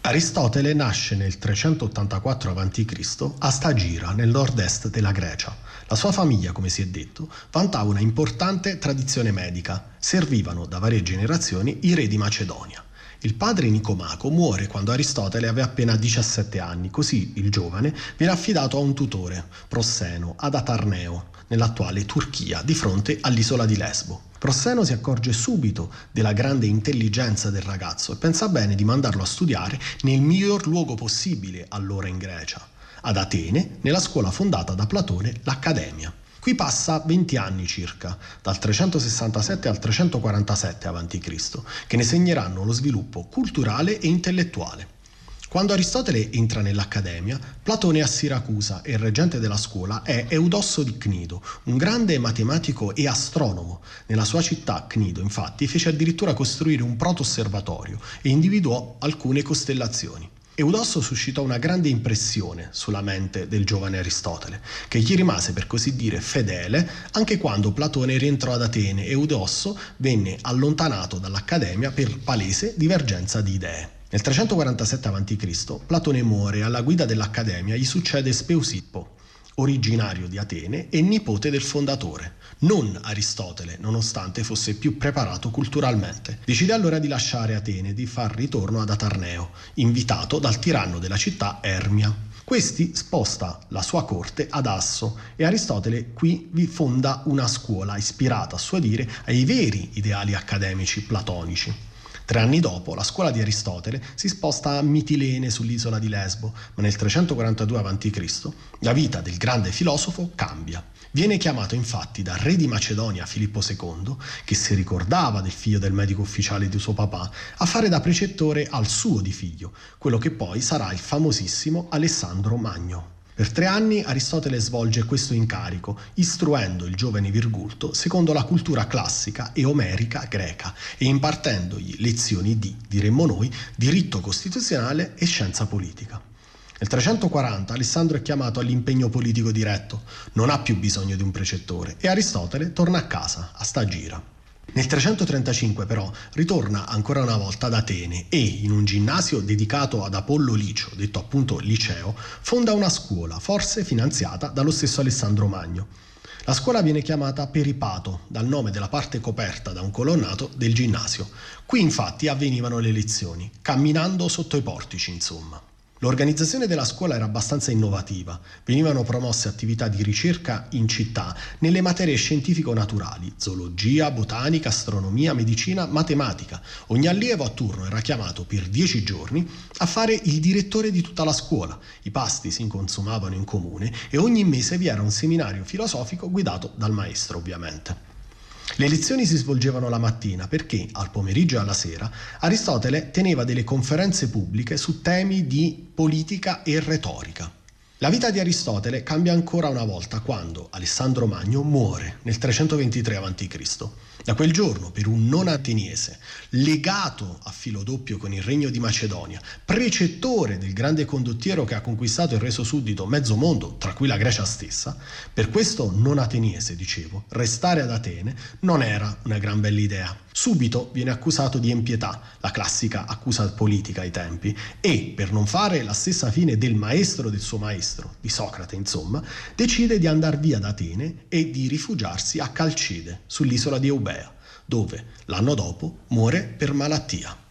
Aristotele nasce nel 384 a.C. a Stagira, nel nord-est della Grecia. La sua famiglia, come si è detto, vantava una importante tradizione medica. Servivano da varie generazioni i re di Macedonia. Il padre Nicomaco muore quando Aristotele aveva appena 17 anni, così il giovane viene affidato a un tutore, Prosseno, ad Atarneo, nell'attuale Turchia, di fronte all'isola di Lesbo. Prosseno si accorge subito della grande intelligenza del ragazzo e pensa bene di mandarlo a studiare nel miglior luogo possibile allora in Grecia, ad Atene, nella scuola fondata da Platone, l'Accademia. Qui passa 20 anni circa, dal 367 al 347 a.C., che ne segneranno lo sviluppo culturale e intellettuale. Quando Aristotele entra nell'Accademia, Platone è a Siracusa e il reggente della scuola è Eudosso di Cnido, un grande matematico e astronomo. Nella sua città, Cnido, infatti, fece addirittura costruire un proto-osservatorio e individuò alcune costellazioni. Eudosso suscitò una grande impressione sulla mente del giovane Aristotele, che gli rimase per così dire fedele anche quando Platone rientrò ad Atene e Eudosso venne allontanato dall'Accademia per palese divergenza di idee. Nel 347 a.C. Platone muore e alla guida dell'Accademia gli succede Speusipo, originario di Atene e nipote del fondatore. Non Aristotele, nonostante fosse più preparato culturalmente. Decide allora di lasciare Atene e di far ritorno ad Atarneo, invitato dal tiranno della città Ermia. Questi sposta la sua corte ad Asso e Aristotele qui vi fonda una scuola ispirata, a suo dire, ai veri ideali accademici platonici. 3 anni dopo, la scuola di Aristotele si sposta a Mitilene sull'isola di Lesbo, ma nel 342 a.C. la vita del grande filosofo cambia. Viene chiamato infatti dal re di Macedonia Filippo II, che si ricordava del figlio del medico ufficiale di suo papà, a fare da precettore al suo di figlio, quello che poi sarà il famosissimo Alessandro Magno. Per 3 anni Aristotele svolge questo incarico, istruendo il giovane Virgulto secondo la cultura classica e omerica greca e impartendogli lezioni di, diremmo noi, diritto costituzionale e scienza politica. Nel 340 Alessandro è chiamato all'impegno politico diretto, non ha più bisogno di un precettore e Aristotele torna a casa, a Stagira. Nel 335 però ritorna ancora una volta ad Atene e, in un ginnasio dedicato ad Apollo Licio, detto appunto liceo, fonda una scuola, forse finanziata dallo stesso Alessandro Magno. La scuola viene chiamata Peripato, dal nome della parte coperta da un colonnato del ginnasio. Qui infatti avvenivano le lezioni, camminando sotto i portici, insomma. L'organizzazione della scuola era abbastanza innovativa. Venivano promosse attività di ricerca in città nelle materie scientifico-naturali, zoologia, botanica, astronomia, medicina, matematica. Ogni allievo a turno era chiamato per 10 giorni a fare il direttore di tutta la scuola. I pasti si consumavano in comune e ogni mese vi era un seminario filosofico guidato dal maestro, ovviamente. Le lezioni si svolgevano la mattina perché, al pomeriggio e alla sera, Aristotele teneva delle conferenze pubbliche su temi di politica e retorica. La vita di Aristotele cambia ancora una volta quando Alessandro Magno muore nel 323 a.C. Da quel giorno, per un non ateniese, legato a filo doppio con il regno di Macedonia, precettore del grande condottiero che ha conquistato e reso suddito mezzo mondo, tra cui la Grecia stessa, per questo non ateniese, dicevo, restare ad Atene non era una gran bella idea. Subito viene accusato di empietà, la classica accusa politica ai tempi, e, per non fare la stessa fine del maestro del suo maestro, di Socrate insomma, decide di andar via da Atene e di rifugiarsi a Calcide, sull'isola di Eubea, dove l'anno dopo muore per malattia.